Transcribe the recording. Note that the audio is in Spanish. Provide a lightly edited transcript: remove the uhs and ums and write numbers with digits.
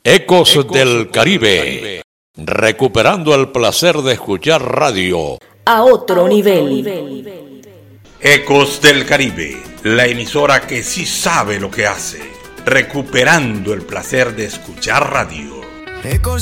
Ecos del Caribe, recuperando el placer de escuchar radio a otro nivel. Ecos del Caribe, la emisora que sí sabe lo que hace, recuperando el placer de escuchar radio. Ecos